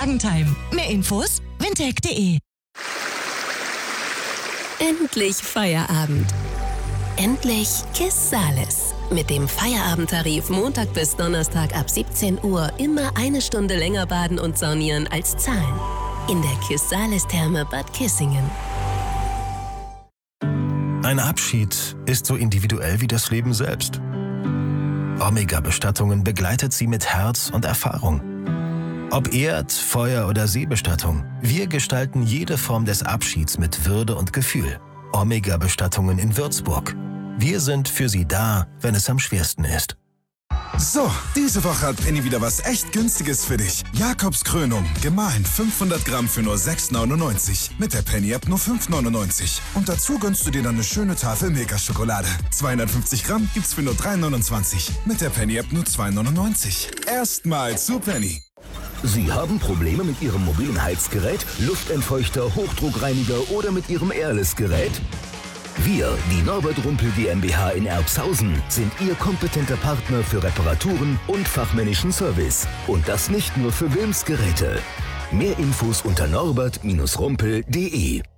Wagentime. Mehr Infos windtech.de. Endlich Feierabend. Endlich KISS Sales. Mit dem Feierabendtarif Montag bis Donnerstag ab 17 Uhr immer eine Stunde länger baden und saunieren als zahlen. In der KISS Sales Therme Bad Kissingen. Ein Abschied ist so individuell wie das Leben selbst. Omega Bestattungen begleitet Sie mit Herz und Erfahrung. Ob Erd-, Feuer- oder Seebestattung, wir gestalten jede Form des Abschieds mit Würde und Gefühl. Omega Bestattungen in Würzburg. Wir sind für Sie da, wenn es am schwersten ist. So, diese Woche hat Penny wieder was echt Günstiges für dich. Jakobskrönung, gemahlen 500 Gramm für nur 6,99. Mit der Penny-App nur 5,99. Und dazu gönnst du dir dann eine schöne Tafel Milka-Schokolade. 250 Gramm gibt's für nur 3,29. Mit der Penny-App nur 2,99. Erstmal zu Penny. Sie haben Probleme mit Ihrem mobilen Heizgerät, Luftentfeuchter, Hochdruckreiniger oder mit Ihrem Airless-Gerät? Wir, die Norbert Rumpel GmbH in Erbshausen, sind Ihr kompetenter Partner für Reparaturen und fachmännischen Service. Und das nicht nur für Wilms Geräte. Mehr Infos unter norbert-rumpel.de.